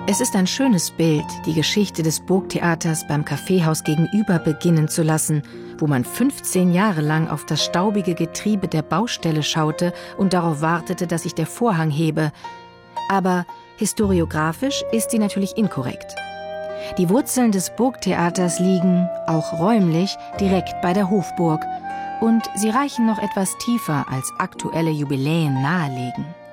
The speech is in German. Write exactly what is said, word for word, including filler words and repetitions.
Es ist ein schönes Bild, die Geschichte des Burgtheaters beim Kaffeehaus gegenüber beginnen zu lassen, wo man fünfzehn Jahre lang auf das staubige Getriebe der Baustelle schaute und darauf wartete, dass sich der Vorhang hebe. Aber historiografisch ist sie natürlich inkorrekt. Die Wurzeln des Burgtheaters liegen, auch räumlich, direkt bei der Hofburg. Und sie reichen noch etwas tiefer, als aktuelle Jubiläen nahelegen.